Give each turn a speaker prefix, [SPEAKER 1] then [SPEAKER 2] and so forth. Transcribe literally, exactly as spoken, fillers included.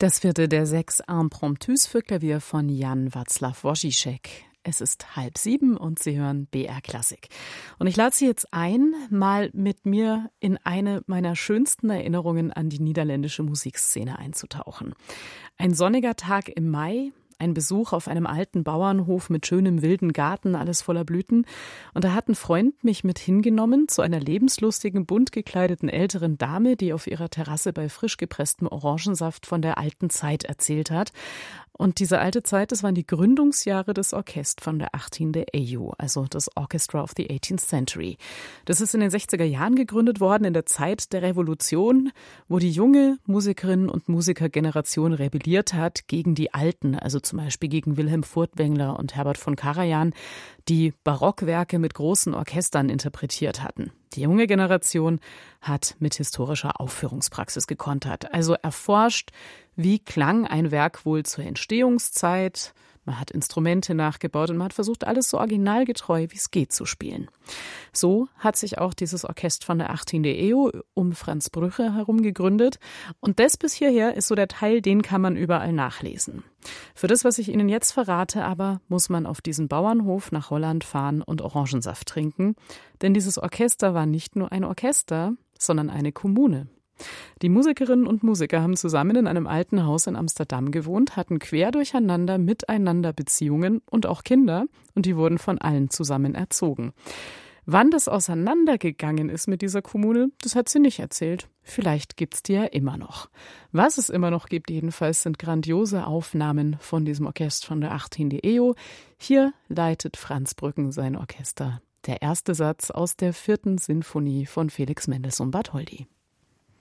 [SPEAKER 1] Das vierte der sechs Impromptus für Klavier von Jan Václav Wojciech. Es ist halb sieben und Sie hören B R Klassik. Und ich lade Sie jetzt ein, mal mit mir in eine meiner schönsten Erinnerungen an die niederländische Musikszene einzutauchen. Ein sonniger Tag im Mai, ein Besuch auf einem alten Bauernhof mit schönem wilden Garten, alles voller Blüten. Und da hat ein Freund mich mit hingenommen zu einer lebenslustigen, bunt gekleideten älteren Dame, die auf ihrer Terrasse bei frisch gepresstem Orangensaft von der alten Zeit erzählt hat. Und diese alte Zeit, das waren die Gründungsjahre des Orkest von der achttiende E U, also das Orchestra of the eighteenth Century. Das ist in den sechziger Jahren gegründet worden, in der Zeit der Revolution, wo die junge Musikerinnen- und Musikergeneration rebelliert hat gegen die Alten, also zum Beispiel gegen Wilhelm Furtwängler und Herbert von Karajan, die Barockwerke mit großen Orchestern interpretiert hatten. Die junge Generation hat mit historischer Aufführungspraxis gekontert, also erforscht, wie klang ein Werk wohl zur Entstehungszeit. Man hat Instrumente nachgebaut und man hat versucht, alles so originalgetreu, wie es geht, zu spielen. So hat sich auch dieses Orchester von der achttiende E U um Franz Brügge herum gegründet. Und das bis hierher ist so der Teil, den kann man überall nachlesen. Für das, was ich Ihnen jetzt verrate, aber muss man auf diesen Bauernhof nach Holland fahren und Orangensaft trinken. Denn dieses Orchester war nicht nur ein Orchester, sondern eine Kommune. Die Musikerinnen und Musiker haben zusammen in einem alten Haus in Amsterdam gewohnt, hatten quer durcheinander miteinander Beziehungen und auch Kinder, und die wurden von allen zusammen erzogen. Wann das auseinandergegangen ist mit dieser Kommune, das hat sie nicht erzählt. Vielleicht gibt's die ja immer noch. Was es immer noch gibt jedenfalls, sind grandiose Aufnahmen von diesem Orchester von der achttiende E U. Hier leitet Franz Brüggen sein Orchester. Der erste Satz aus der vierten Sinfonie von Felix Mendelssohn Bartholdy.